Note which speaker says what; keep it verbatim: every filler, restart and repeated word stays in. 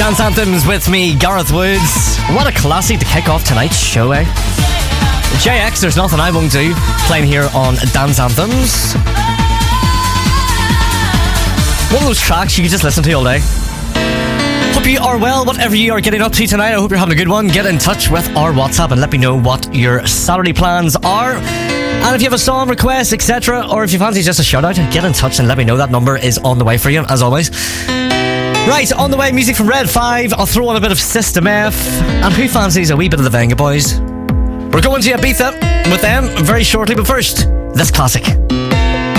Speaker 1: Dance Anthems with me, Gareth Woods. What a classic to kick off tonight's show, eh? J X, There's Nothing I Won't Do, playing here on Dance Anthems. One of those tracks you can just listen to all day. Hope you are well, whatever you are getting up to tonight. I hope you're having a good one. Get in touch with our WhatsApp and let me know what your Saturday plans are. And if you have a song request, et cetera, or if you fancy just a shout out, get in touch and let me know. That number is on the way for you, as always. Right, on the way, music from Red five. I'll throw on a bit of System F. And who fancies a wee bit of the Venga Boys? We're going to Ibiza with them very shortly, but first, this classic.